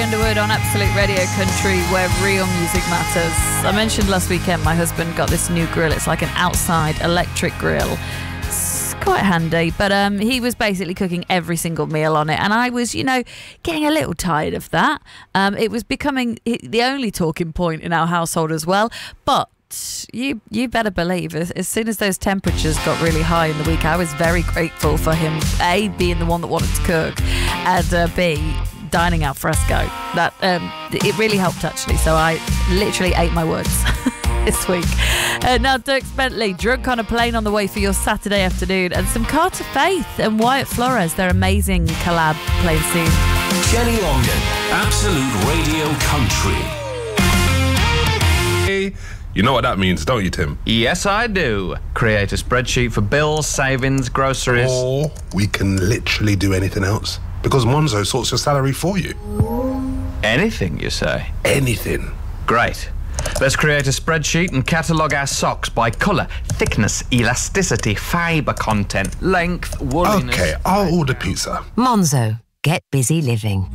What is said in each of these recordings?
Underwood on Absolute Radio Country, where real music matters. I mentioned last weekend my husband got this new grill. It's like an outside electric grill. It's quite handy, but he was basically cooking every single meal on it, and I was, getting a little tired of that. It was becoming the only talking point in our household as well, but you better believe as soon as those temperatures got really high in the week, I was very grateful for him, A, being the one that wanted to cook, and B, dining al fresco. That it really helped, actually, so I literally ate my words this week. Now, Dierks Bentley, Drunk on a Plane on the way for your Saturday afternoon, and some Carter Faith and Wyatt Flores, their amazing collab playing soon. Jenny Longden, Absolute Radio Country. You know what that means, don't you, Tim? Yes, I do. Create a spreadsheet for bills, savings, groceries. Or we can literally do anything else, because Monzo sorts your salary for you. Anything, you say? Anything. Great. Let's create a spreadsheet and catalogue our socks by colour, thickness, elasticity, fibre content, length, wooliness... Okay, I'll order pizza. Monzo. Get busy living.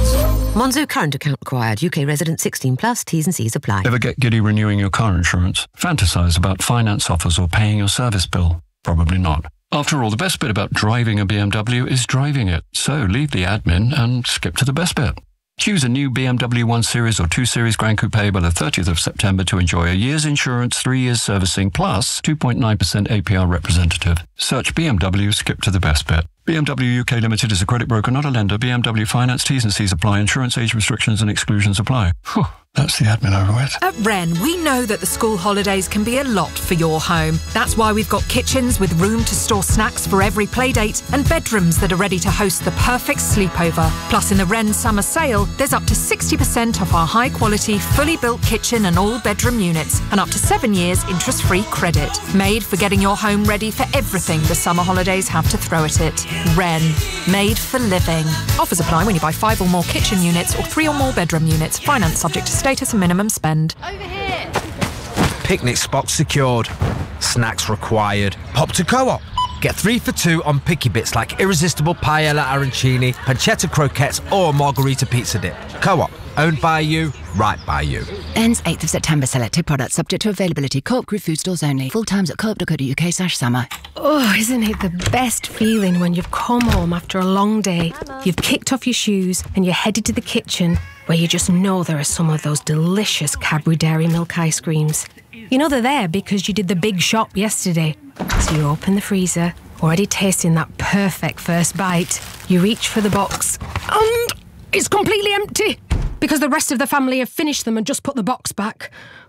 Monzo current account required. UK resident 16 plus. T's and C's apply. Ever get giddy renewing your car insurance? Fantasize about finance offers or paying your service bill? Probably not. After all, the best bit about driving a BMW is driving it. So leave the admin and skip to the best bit. Choose a new BMW 1 Series or 2 Series Grand Coupe by the 30th of September to enjoy a year's insurance, 3 years servicing, plus 2.9% APR representative. Search BMW, skip to the best bit. BMW UK Limited is a credit broker, not a lender. BMW Finance, T's and C's apply. Insurance age restrictions and exclusions apply. Whew, that's the admin over with. At Wren, we know that the school holidays can be a lot for your home. That's why we've got kitchens with room to store snacks for every playdate and bedrooms that are ready to host the perfect sleepover. Plus, in the Wren summer sale, there's up to 60% off our high-quality, fully built kitchen and all-bedroom units, and up to 7 years interest-free credit. Made for getting your home ready for everything the summer holidays have to throw at it. Wren, made for living. Offers apply when you buy 5 or more kitchen units or 3 or more bedroom units. Finance subject to status and minimum spend. Over here. Picnic spots secured. Snacks required. Pop to Co-op. Get 3 for 2 on picky bits like irresistible paella arancini, pancetta croquettes or margarita pizza dip. Co-op. Owned by you, right by you. Ends 8th of September. Selected products subject to availability. Co-op Group food stores only. Full times at co-op.co.uk/summer. Oh, isn't it the best feeling when you've come home after a long day, you've kicked off your shoes and you're headed to the kitchen where you just know there are some of those delicious Cadbury Dairy Milk ice creams. You know they're there because you did the big shop yesterday. So you open the freezer, already tasting that perfect first bite. You reach for the box and it's completely empty because the rest of the family have finished them and just put the box back.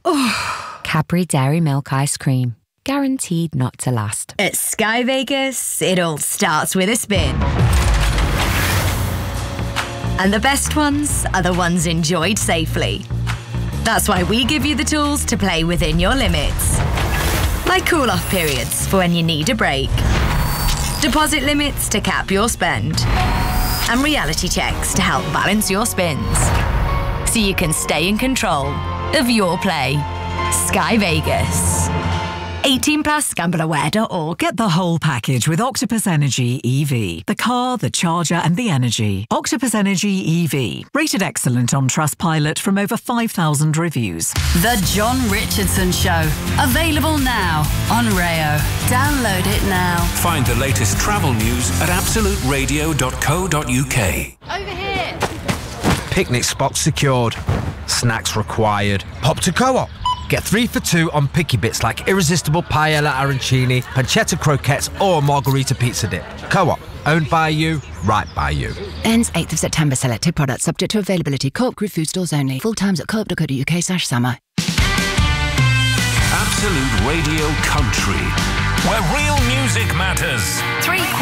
Oh. Cadbury Dairy Milk ice cream. Guaranteed not to last. At Sky Vegas, it all starts with a spin. And the best ones are the ones enjoyed safely. That's why we give you the tools to play within your limits. Like cool-off periods for when you need a break. Deposit limits to cap your spend. And reality checks to help balance your spins. So you can stay in control of your play. Sky Vegas. 18 plus, gambleaware.org. Get the whole package with Octopus Energy EV. The car, the charger and the energy. Octopus Energy EV. Rated excellent on Trustpilot from over 5,000 reviews. The John Richardson Show. Available now on Rayo. Download it now. Find the latest travel news at absoluteradio.co.uk. Over here. Picnic spots secured. Snacks required. Pop to Co-op. Get 3 for 2 on picky bits like irresistible paella arancini, pancetta croquettes or margarita pizza dip. Co-op. Owned by you, right by you. Ends 8th of September. Selected products subject to availability. Co-op Group food stores only. Full times at co-op.co.uk/summer. Absolute Radio Country, where real music matters. 3